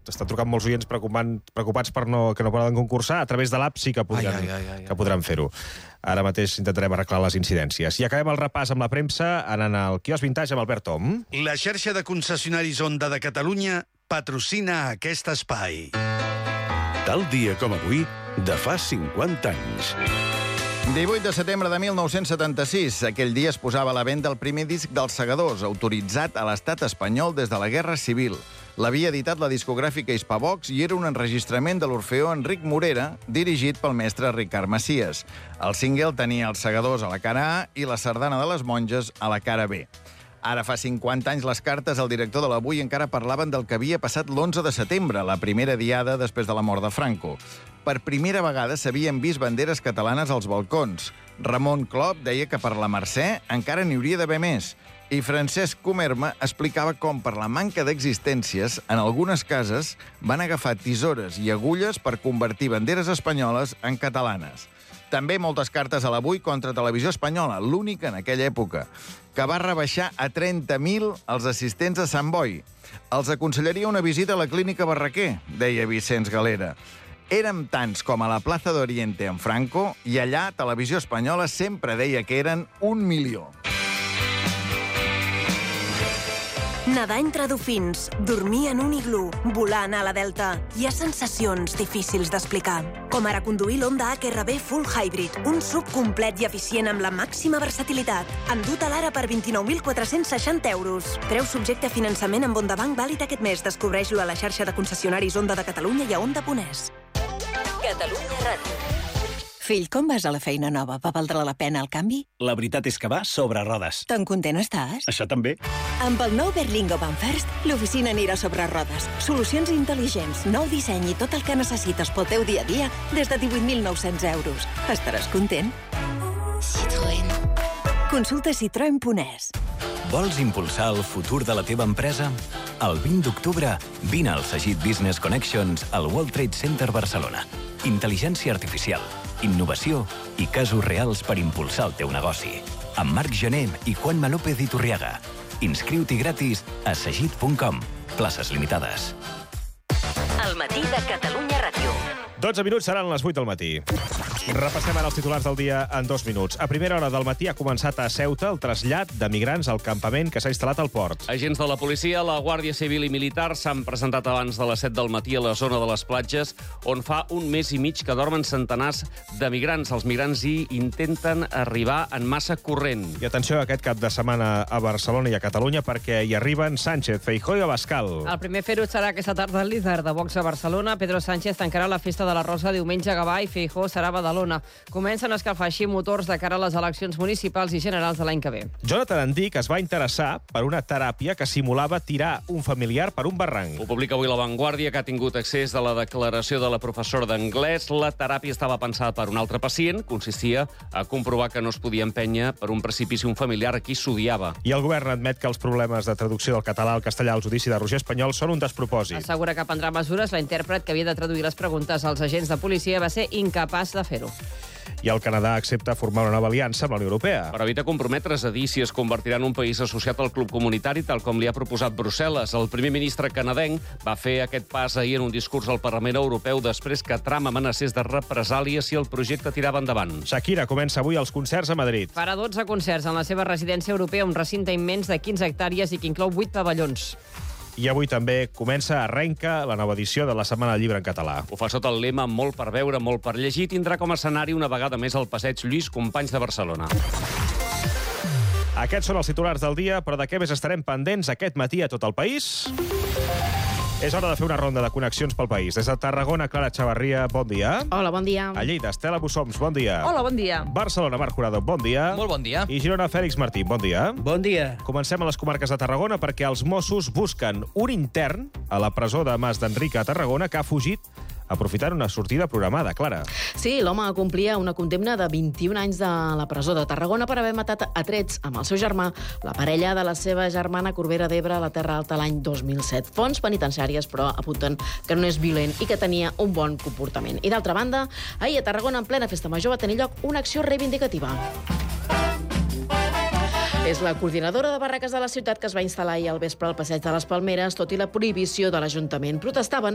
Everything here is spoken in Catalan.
estan trucant molts oients preocupats per que no poden concursar. A través de l'app sí que podran fer-ho. Ara mateix intentarem arreglar les incidències. I acabem el repàs amb la premsa anant al quiosc Vintage amb Albert Tom. La xarxa de concessionaris Honda de Catalunya patrocina aquest espai. Tal dia com avui, de fa 50 anys. 18 de setembre de 1976. Aquell dia es posava a la venda el primer disc dels Segadors, autoritzat a l'estat espanyol des de la Guerra Civil. L'havia editat la discogràfica Hispavox i era un enregistrament de l'orfeó Enric Morera, dirigit pel mestre Ricard Macias. El single tenia els Segadors a la cara A i la sardana de les monges a la cara B. Ara fa 50 anys les cartes al director de l'Avui encara parlaven del que havia passat l'11 de setembre, la primera diada després de la mort de Franco. Per primera vegada s'havien vist banderes catalanes als balcons. Ramon Clop deia que per la Mercè encara n'hi hauria d'haver més. I Francesc Comerma explicava com, per la manca d'existències, en algunes cases van agafar tisores i agulles per convertir banderes espanyoles en catalanes. També moltes cartes a l'Avui contra Televisió Espanyola, l'única en aquella època, que va rebaixar a 30.000 els assistents a Sant Boi. Els aconsellaria una visita a la clínica Barraquer, deia Vicenç Galera. Érem tants com a la plaça d'Oriente en Franco i allà Televisió Espanyola sempre deia que eren 1 milió. Nedar entre dofins, dormir en un iglú, volar a la Delta. Hi ha sensacions difícils d'explicar. Com ara conduir l'Honda HRV Full Hybrid, un SUV complet i eficient amb la màxima versatilitat. Endut a l'ara per 29.460 euros. Preu subjecte a finançament amb Honda Bank vàlid aquest mes. Descobreix-lo a la xarxa de concessionaris Honda de Catalunya i a Honda.es. Catalunya Ràdio. Fill, com vas a la feina nova? Va valdre la pena el canvi? La veritat és que va sobre rodes. Tan content estàs? Això també. Amb el nou Berlingo Van First, l'oficina anirà sobre rodes. Solucions intel·ligents, nou disseny i tot el que necessites pel teu dia a dia des de 18.900 euros. Estaràs content? Citroën. Consulta citroen.es. Vols impulsar el futur de la teva empresa? El 20 d'octubre, vine al Sagit Business Connections al World Trade Center Barcelona. Intel·ligència artificial, innovació i casos reals per impulsar el teu negoci. Amb Marc Gené i Juanma López Iturriaga. Inscriu-t'hi gratis a sagit.com. Places limitades. El matí de Catalunya Ràdio. 12 minuts seran les 8 del matí. Repassem ara els titulars del dia en 2 minuts. A primera hora del matí ha començat a Ceuta el trasllat de migrants al campament que s'ha instal·lat al port. Agents de la policia, la Guàrdia Civil i Militar s'han presentat abans de les 7 del matí a la zona de les platges, on fa un mes i mig que dormen centenars de migrants. Els migrants hi intenten arribar en massa corrent. I atenció a aquest cap de setmana a Barcelona i a Catalunya perquè hi arriben Sánchez, Feijóo i Abascal. El primer fer-ho serà aquesta tarda el líder de Vox a Barcelona. Pedro Sánchez tancarà la festa de la Rosa diumenge a Gavà i Feijóo serà a Badalona. Comencen a escalfar així motors de cara a les eleccions municipals i generals de l'any que ve. Jonathan Andic es va interessar per una teràpia que simulava tirar un familiar per un barranc. Ho publica avui La Vanguardia, que ha tingut accés a la declaració de la professora d'anglès. La teràpia estava pensada per un altre pacient. Consistia a comprovar que no es podia empènyer per un precipici un familiar a qui s'odiava. I el govern admet que els problemes de traducció del català al castellà al judici de Roger Espanyol són un despropòsit. Assegura que prendrà mesures. La intèrpret que havia de traduir les preguntes als agents de policia va ser incapaç de fer-ho. I el Canadà accepta formar una nova aliança amb la Unió Europea. Per evitar comprometre's a dir si es convertirà en un país associat al club comunitari, tal com li ha proposat Brussel·les. El primer ministre canadenc va fer aquest pas ahir en un discurs al Parlament Europeu després que Trump amenacés de represàlies si el projecte tirava endavant. Shakira comença avui els concerts a Madrid. Farà 12 concerts en la seva residència europea, un recinte immens de 15 hectàrees i que inclou 8 pavellons. I avui també arrenca la nova edició de la Setmana del Llibre en català. Ho fa sota el lema Molt per veure, molt per llegir. Tindrà com a escenari una vegada més el passeig Lluís Companys de Barcelona. Aquests són els titulars del dia, però de què més estarem pendents aquest matí a tot el país? És hora de fer una ronda de connexions pel país. Des de Tarragona, Clara Chavarria, bon dia. Hola, bon dia. A Lleida, Estela Bussoms, bon dia. Hola, bon dia. Barcelona, Marc Jurado, bon dia. Molt bon dia. I Girona, Fèlix Martín, bon dia. Bon dia. Comencem a les comarques de Tarragona perquè els Mossos busquen un intern a la presó de Mas d'Enric a Tarragona que ha fugit aprofitant una sortida programada, Clara. Sí, l'home complia una condemna de 21 anys de la presó de Tarragona per haver matat a trets amb el seu germà, la parella de la seva germana Corbera d'Ebre a la Terra Alta l'any 2007. Fonts penitenciàries, però, apunten que no és violent i que tenia un bon comportament. I d'altra banda, ahir a Tarragona, en plena festa major, va tenir lloc una acció reivindicativa. És la coordinadora de barraques de la ciutat que es va instal·lar ahir al vespre al passeig de les Palmeres, tot i la prohibició de l'Ajuntament. Protestaven